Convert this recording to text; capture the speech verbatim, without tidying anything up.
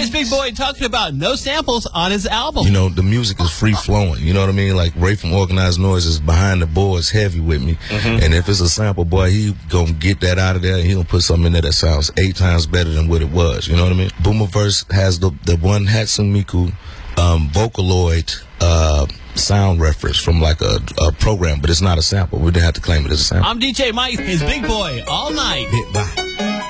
Here's Big Boy talking about no samples on his album. You know, the music is free flowing. You know what I mean? Like Ray from Organized Noise is behind the boards heavy with me. Mm-hmm. And if it's a sample, boy, he gonna get that out of there and he gonna put something in there that sounds eight times better than what it was. You know what I mean? Boomiverse has the the one Hatsune Miku um, Vocaloid uh, sound reference from like a, a program, but it's not a sample. We didn't have to claim it as a sample. I'm D J Mike. His Big Boy all night. Bye.